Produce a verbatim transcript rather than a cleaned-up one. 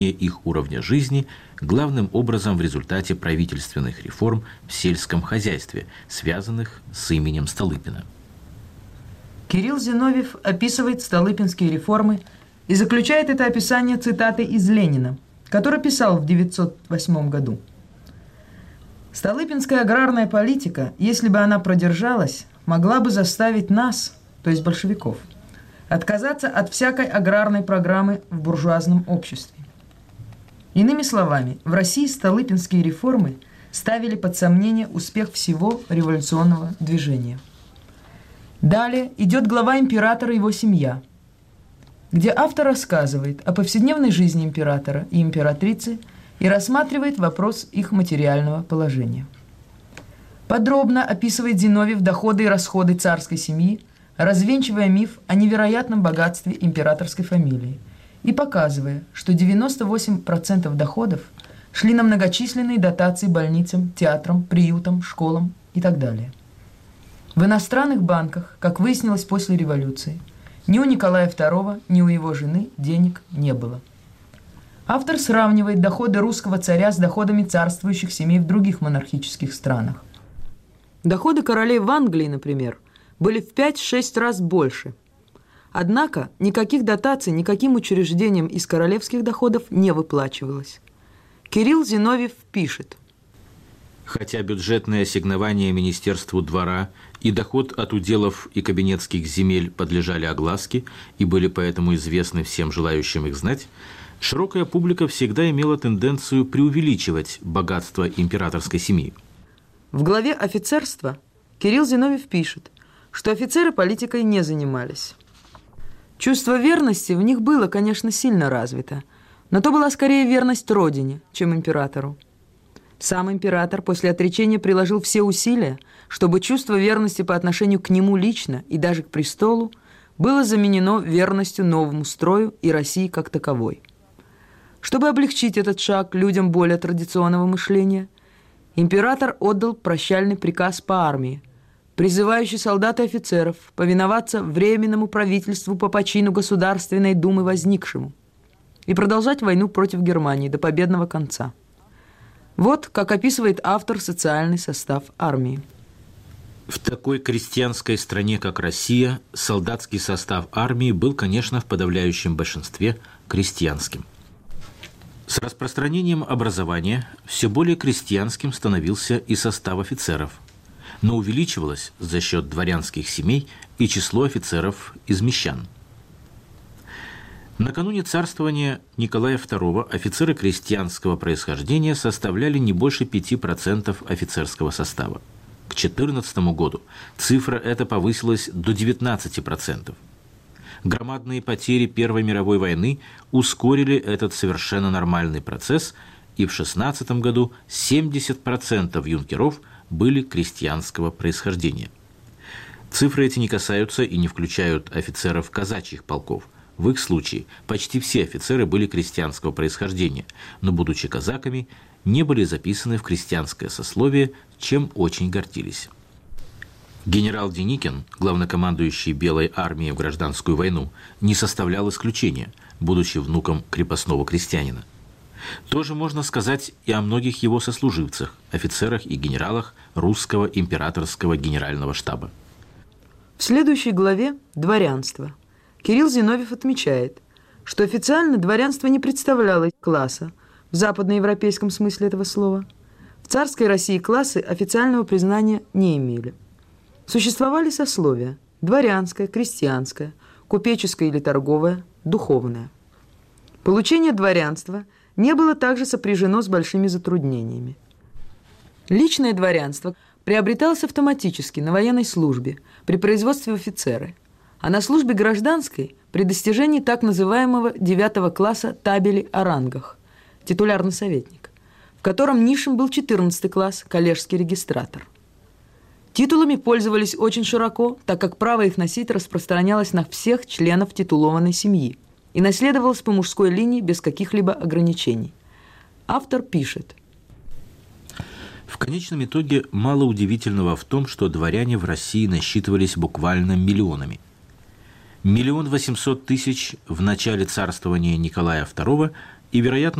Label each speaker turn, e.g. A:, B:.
A: их уровня жизни, главным образом в результате правительственных реформ в сельском хозяйстве, связанных с именем Столыпина.
B: Кирилл Зиновьев описывает столыпинские реформы и заключает это описание цитатой из Ленина, который писал в девятьсот восьмом году. «Столыпинская аграрная политика, если бы она продержалась, могла бы заставить нас, то есть большевиков, отказаться от всякой аграрной программы в буржуазном обществе. Иными словами, в России столыпинские реформы ставили под сомнение успех всего революционного движения». Далее идет глава «Император и его семья», где автор рассказывает о повседневной жизни императора и императрицы и рассматривает вопрос их материального положения. Подробно описывает Зиновьев доходы и расходы царской семьи, развенчивая миф о невероятном богатстве императорской фамилии и показывая, что девяносто восемь процентов доходов шли на многочисленные дотации больницам, театрам, приютам, школам и так далее. В иностранных банках, как выяснилось после революции, ни у Николая второго, ни у его жены денег не было. Автор сравнивает доходы русского царя с доходами царствующих семей в других монархических странах. Доходы королей в Англии, например, были в пять-шесть раз больше. Однако никаких дотаций никаким учреждениям из королевских доходов не выплачивалось. Кирилл Зиновьев пишет:
A: Хотя бюджетные ассигнования Министерству двора и доход от уделов и кабинетских земель подлежали огласке и были поэтому известны всем желающим их знать, широкая публика всегда имела тенденцию преувеличивать богатство императорской семьи.
B: В главе «Офицерство» Кирилл Зиновьев пишет, что офицеры политикой не занимались. Чувство верности в них было, конечно, сильно развито, но то была скорее верность родине, чем императору. Сам император после отречения приложил все усилия, чтобы чувство верности по отношению к нему лично и даже к престолу было заменено верностью новому строю и России как таковой. Чтобы облегчить этот шаг людям более традиционного мышления, император отдал прощальный приказ по армии, призывающий солдат и офицеров повиноваться Временному правительству по почину Государственной Думы возникшему и продолжать войну против Германии до победного конца. Вот как описывает автор социальный состав армии.
A: В такой крестьянской стране, как Россия, солдатский состав армии был, конечно, в подавляющем большинстве крестьянским. С распространением образования все более крестьянским становился и состав офицеров, но увеличивалось за счет дворянских семей и число офицеров из мещан. Накануне царствования Николая второго офицеры крестьянского происхождения составляли не больше пяти процентов офицерского состава. К тысяча девятьсот четырнадцатому году цифра эта повысилась до девятнадцати процентов. Громадные потери Первой мировой войны ускорили этот совершенно нормальный процесс, и в шестнадцатом году семьдесят процентов юнкеров были крестьянского происхождения. Цифры эти не касаются и не включают офицеров казачьих полков. В их случае почти все офицеры были крестьянского происхождения, но, будучи казаками, не были записаны в крестьянское сословие, чем очень гордились. Генерал Деникин, главнокомандующий Белой армией в гражданскую войну, не составлял исключения, будучи внуком крепостного крестьянина. Тоже можно сказать и о многих его сослуживцах, офицерах и генералах русского императорского генерального штаба.
B: В следующей главе «Дворянство» Кирилл Зиновьев отмечает, что официально дворянство не представляло класса в западноевропейском смысле этого слова. В царской России классы официального признания не имели. Существовали сословия – дворянское, крестьянское, купеческое или торговое, духовное. Получение дворянства не было также сопряжено с большими затруднениями. Личное дворянство приобреталось автоматически на военной службе при производстве офицера, а на службе гражданской при достижении так называемого девятого класса табели о рангах, титулярный советник, в котором низшим был четырнадцатый класс, коллежский регистратор. Титулами пользовались очень широко, так как право их носить распространялось на всех членов титулованной семьи и наследовалось по мужской линии без каких-либо ограничений. Автор пишет:
A: В конечном итоге мало удивительного в том, что дворяне в России насчитывались буквально миллионами. Миллион восемьсот тысяч в начале царствования Николая второго и, вероятно,